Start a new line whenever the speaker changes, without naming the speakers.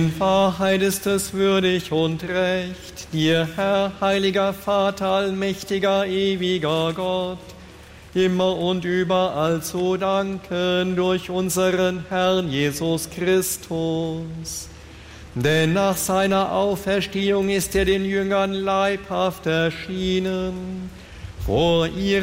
In Wahrheit ist es würdig und recht, dir, Herr, heiliger Vater, allmächtiger, ewiger Gott, immer und überall zu danken durch unseren Herrn Jesus Christus. Denn nach seiner Auferstehung ist er den Jüngern leibhaft erschienen. Vor ihrem